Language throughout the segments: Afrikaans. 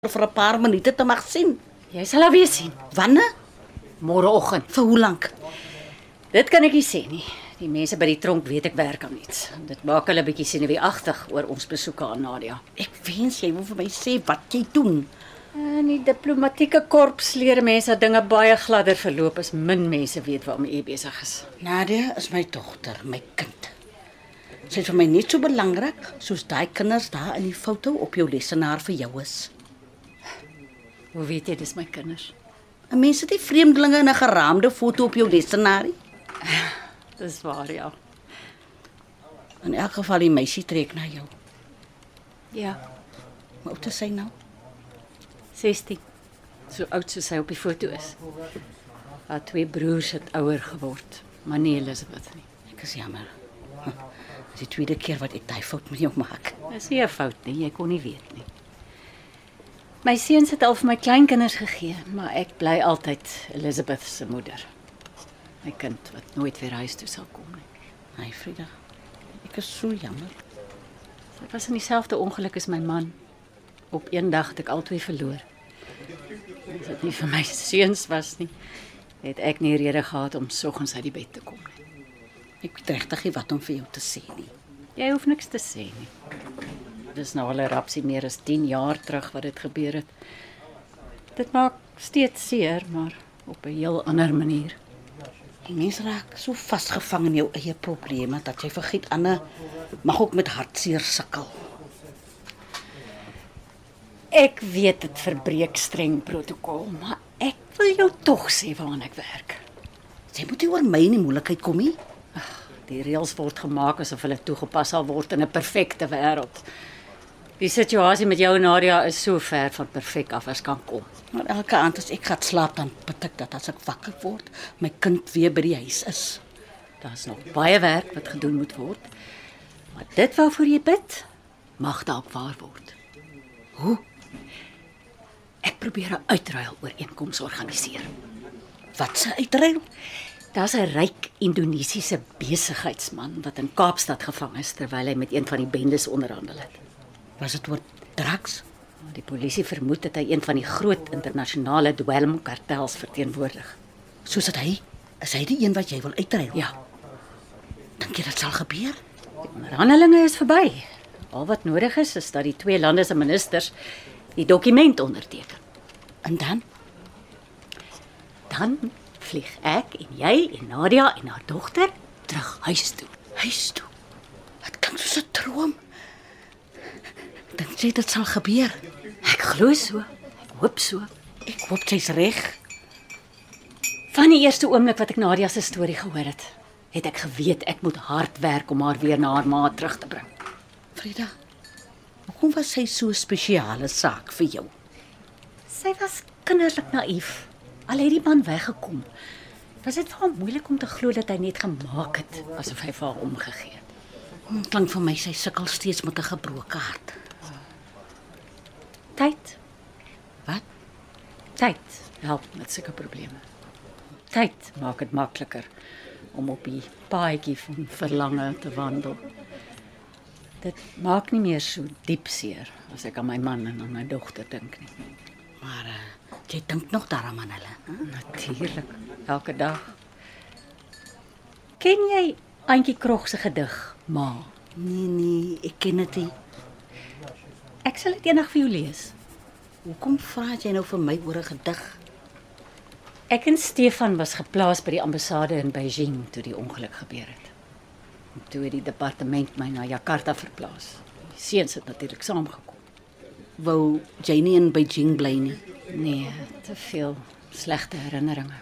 vir 'n paar minute te mag sien. Jy sal haar weer sien. Wanneer? Môreoggend. Vir hoe lank? Dit kan ek nie sê nie. Die mense by die tronk weet ek werk aan iets. Dit maak hulle bietjie senuweeagtig oor ons besoeke aan Nadia. Ek wens jy wil vir my sê wat jy doen. In die diplomatieke korps leer mense dat dinge baie gladder verloop as min mense weet waarmee jy besig is. Nadia is my dogter, my kind. Sy is vir my net so belangrik soos daai kinders daar in die foto op jou lesenaar vir jou is. Hoe weet jy dis my kinders? 'n Mens het nie vreemdelinge in 'n geraamde foto op jou lesenaar nie. Dis waar, ja. In elk geval die meisie trek na jou. Ja, Hoe oud is sy nou? 16. So oud soos sy op die foto is. Haar 2 broers het ouer geword, maar nie Elizabeth nie. Ek is jammer. Dis die tweede keer wat ek daai fout met jou maak. Dis nie 'n fout nie, jy kon nie weet nie. My seuns het al vir my kleinkinders gegee, maar ek bly altyd Elizabeth se moeder. My kind wat nooit weer huis toe sal kom nie. Ai, Frida. Ek is so jammer. Sy was in dieselfde ongeluk as my man. Op een dag het ek albei verloor. As dit nie vir my seuns was nie, het ek nie rede gehad om soggens uit die bed te kom nie. Ek weet regtig nie wat om vir jou te sê nie. Jy hoef niks te sê nie. Dis nou al 'n rapsie meer as 10 jaar terug wat dit gebeur het. Dit maak steeds seer, maar op 'n heel ander manier. Die mens raak so vasgevang in jou eie probleme dat jy vergeet ander mag ook met hartseer sukkel. Ek weet dit verbreek streng protokol, maar ek wil jou tog sê waaraan ek werk. Jy moet nie oor my in die moeilikheid kom nie. Die reëls word gemaak asof hulle toegepas sal word in 'n perfekte wêreld. Die situasie met jou en Nadia is so ver van perfek af as kan kom. Maar elke aand as ek gaan slaap dan bid ek dat as ek wakker word, my kind weer by die huis is. Daar's nog baie werk wat gedoen moet word. Maar dit waarvoor jy bid, mag dalk waar word. Hoe? Ek probeer 'n uitruil ooreenkoms organiseer. Wat se uitruil? Daar's 'n ryk Indonesiese besigheidsman wat in Kaapstad gevang is terwyl hy met een van die bendes onderhandel het. Was dit oor drugs? Die polisie vermoed dat hy een van die groot internasionale dwelmkartels verteenwoordig. Soos dit hy? Is hy die een wat jy wil uitruil? Ja, Dink jy dit sal gebeur? die onderhandelinge is verby. Al wat nodig is dat die 2 lande se ministers die dokument onderteken. En dan? Dan vlieg ek en jy en Nadia en haar dogter terug huis toe. Huis toe. Dit klink soos 'n droom. Dink jy dit sal gebeur? Ek glo so. Ek hoop so. Ek hoop jy's reg. Van die eerste oomblik wat ek Nadia se storie gehoor het ek geweet ek moet hard werk om haar weer na haar ma terug te bring. Frida, hoekom was sy so 'n spesiale saak vir jou? Sy was kinderlik naïef. Al het die man weggekom, was dit vir haar moeilik om te glo dat hy net gemaak het asof hy vir haar omgegee het. Klink vir my sy sukkel steeds met 'n gebroke hart. Tyd, Wat? tyd help met sulke probleme. Tyd maak dit makliker om op die paadjie van verlange te wandel. Dit maak nie meer so diep seer as ek aan my man en aan my dogter dink nie. Maar jy dink nog daaraan aan hulle, hè? Natuurlik, elke dag. Ken jy Antjie Krog se gedig, Ma? Nee, ek ken dit nie. Ek sal dit eendag vir jou lees. Hoekom vra jy nou vir my oor 'n gedig? Ek en Stefan was geplaas by die ambassade in Beijing toe die ongeluk gebeur het. En toe het die departement my na Jakarta verplaas. Die seuns het natuurlik saamgekom. Wou jy nie in Beijing bly nie? Nee, te veel slegte herinneringe.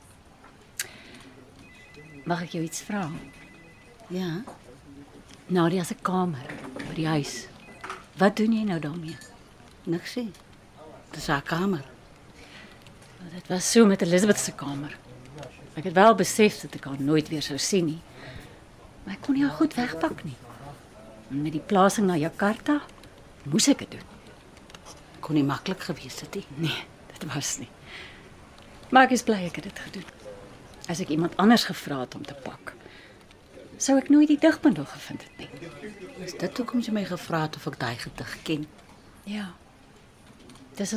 Mag ek jou iets vra? Ja, Nadia se kamer by die huis. Wat doen jy nou daarmee? niks sê. Dis haar kamer. Dit was so met Elizabeth se kamer. Ek het wel besef dat ek haar nooit weer sou sien nie. Maar ek kon nie haar goed wegpak nie. En met die plasing na Jakarta, moes ek dit doen. Kon nie maklik gewees het nie. Nee, dit was nie. Maar ek is bly ek het dit gedoen. As ek iemand anders gevra het om te pak, sou ek nooit die digbundel gevind het nie. Is dit hoekom jy my gevra het of ek daai gedig ken? Ja.